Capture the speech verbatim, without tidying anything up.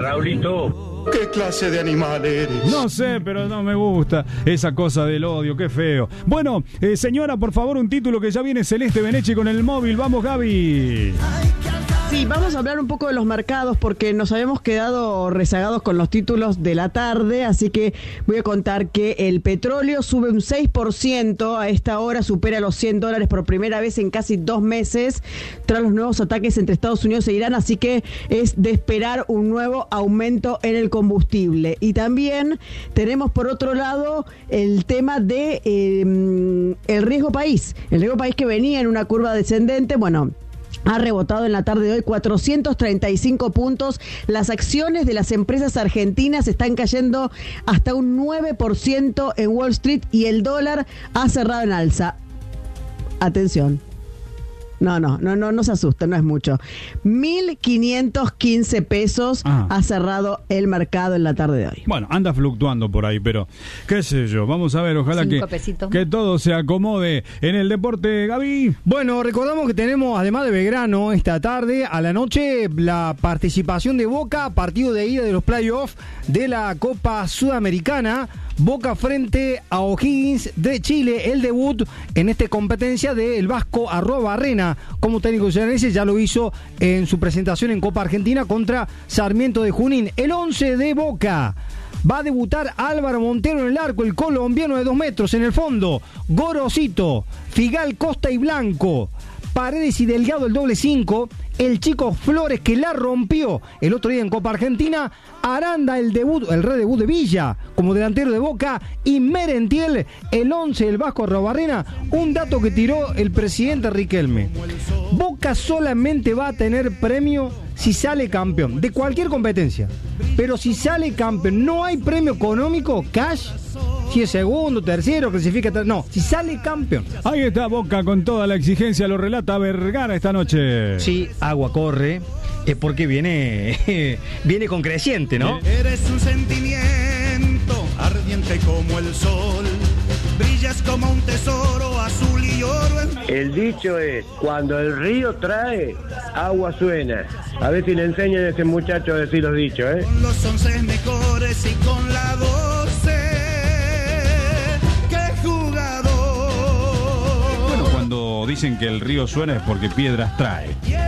Raulito. ¿Qué clase de animal eres? No sé, pero no me gusta esa cosa del odio, qué feo. Bueno, eh, señora, por favor, un título que ya viene Celeste Benechi con el móvil. Vamos, Gaby. Sí, vamos a hablar un poco de los mercados porque nos habíamos quedado rezagados con los títulos de la tarde, así que voy a contar que el petróleo sube un seis por ciento, a esta hora supera los cien dólares por primera vez en casi dos meses, tras los nuevos ataques entre Estados Unidos e Irán, así que es de esperar un nuevo aumento en el combustible. Y también tenemos por otro lado el tema de eh, el riesgo país, el riesgo país que venía en una curva descendente, bueno, ha rebotado en la tarde de hoy cuatrocientos treinta y cinco puntos. Las acciones de las empresas argentinas están cayendo hasta un nueve por ciento en Wall Street y el dólar ha cerrado en alza. Atención. No, no, no, no, no se asusten, no es mucho. mil quinientos quince pesos ah. ha cerrado el mercado en la tarde de hoy. Bueno, anda fluctuando por ahí, pero qué sé yo. Vamos a ver, ojalá que, que todo se acomode en el deporte, Gaby. Bueno, recordamos que tenemos, además de Belgrano, esta tarde, a la noche, la participación de Boca, partido de ida de los playoffs de la Copa Sudamericana. Boca frente a O'Higgins de Chile, el debut en esta competencia del Vasco Arruabarrena como técnico llanense, ya lo hizo en su presentación en Copa Argentina contra Sarmiento de Junín. El once de Boca: va a debutar Álvaro Montero en el arco, el colombiano de dos metros. En el fondo, Gorosito, Figal, Costa y Blanco, Paredes y Delgado el doble cinco, el chico Flores que la rompió el otro día en Copa Argentina, Aranda el debut, el redebut de Villa como delantero de Boca, y Merentiel el once del Vasco Arruabarrena. Un dato que tiró el presidente Riquelme: Boca solamente va a tener premio si sale campeón de cualquier competencia, pero si sale campeón no hay premio económico, cash. Si es segundo, tercero, clasifica, ter- no, si sale campeón. Ahí está Boca con toda la exigencia, lo relata Vergara esta noche. Sí, agua corre, es porque viene viene con creciente, ¿no? Eres un sentimiento ardiente como el sol, brillas como un tesoro azul y oro. El dicho es, cuando el río trae, agua suena. A ver si le enseñan a ese muchacho a decir los dichos, ¿eh? Con los once mejores y con la doce. Cuando dicen que el río suena es porque piedras trae.